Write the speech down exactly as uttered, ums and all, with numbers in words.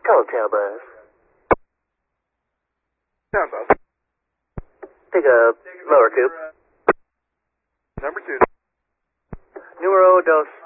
Hotel bus. Town bus. Take a lower coupe. Number two. Numero dos